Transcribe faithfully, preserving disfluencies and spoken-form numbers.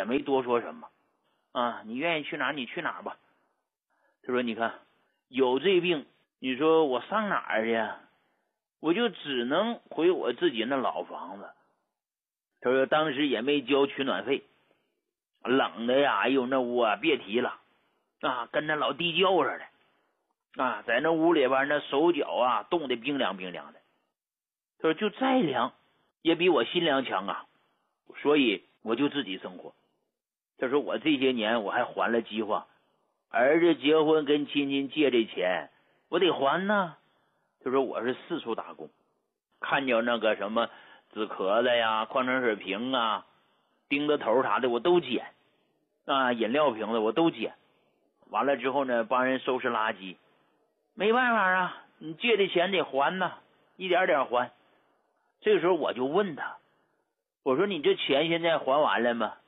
也没多说什么啊，你愿意去哪儿你去哪儿吧。他说你看有这病，你说我上哪儿去？我就只能回我自己那老房子。他说当时也没交取暖费，冷的呀，哎呦那屋啊别提了啊，跟那老地窖似的啊，在那屋里边那手脚啊冻得冰凉冰凉的。他说就再凉也比我心凉强啊，所以我就自己生活。他说我这些年我还还了饥荒，儿子结婚跟亲戚借这钱我得还呢。他说我是四处打工，看见那个什么纸壳子呀、矿泉水瓶啊、钉子头啥的我都捡啊，饮料瓶子我都捡。完了之后呢，帮人收拾垃圾。没办法啊，你借的钱得还呢，一点点还。这个时候我就问他，我说你这钱现在还完了吗？